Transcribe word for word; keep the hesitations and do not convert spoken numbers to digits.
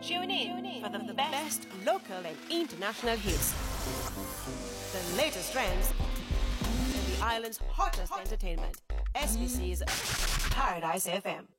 Tune in for the best local and international hits, the latest trends, and the island's hottest entertainment. S B C's Paradise F M.